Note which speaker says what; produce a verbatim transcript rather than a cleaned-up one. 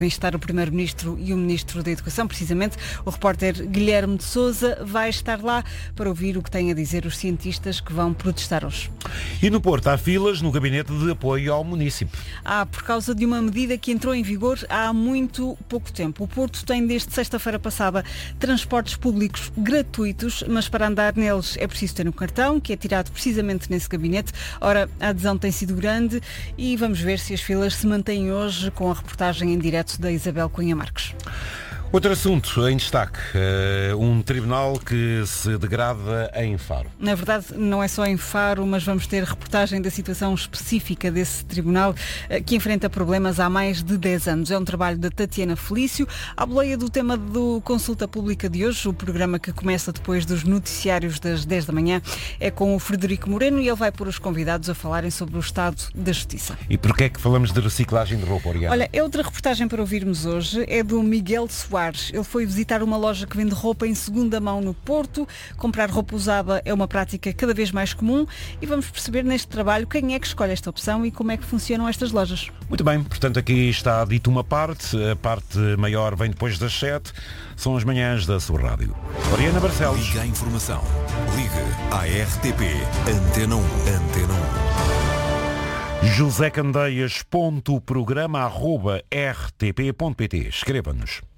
Speaker 1: estar o Primeiro-Ministro e o Ministro da Educação. Precisamente, o repórter Guilherme de Sousa vai estar lá para ouvir o que têm a dizer os cientistas que vão protestar hoje.
Speaker 2: E no Porto há filas no gabinete de apoio ao município.
Speaker 1: Ah, por causa de uma medida que entrou em vigor há muito pouco tempo. O Porto tem desde sexta-feira passada transportes públicos gratuitos, mas para andar neles é preciso ter um cartão, que é tirado precisamente nesse gabinete. Ora, a adesão tem sido grande e vamos ver se as filas se mantêm hoje com a reportagem em direto da Isabel Cunha Marques.
Speaker 2: Outro assunto em destaque, um tribunal que se degrada em Faro.
Speaker 1: Na verdade, não é só em Faro, mas vamos ter reportagem da situação específica desse tribunal que enfrenta problemas há mais de dez anos. É um trabalho da Tatiana Felício, à boleia do tema do Consulta Pública de hoje, o programa que começa depois dos noticiários das dez da manhã, é com o Frederico Moreno e ele vai pôr os convidados a falarem sobre o estado da justiça.
Speaker 2: E porquê é que falamos de reciclagem de roupa, Oriana?
Speaker 1: Olha, é outra reportagem para ouvirmos hoje, é do Miguel Soares. Ele foi visitar uma loja que vende roupa em segunda mão no Porto. Comprar roupa usada é uma prática cada vez mais comum e vamos perceber neste trabalho quem é que escolhe esta opção e como é que funcionam estas lojas.
Speaker 2: Muito bem, portanto aqui está dito uma parte, a parte maior vem depois das sete, são as manhãs da sua rádio. Oriana Barcelos.
Speaker 3: Liga a informação, liga à R T P, Antena um, Antena um.
Speaker 2: josé candeias ponto programa arroba r t p ponto p t. Escreva-nos.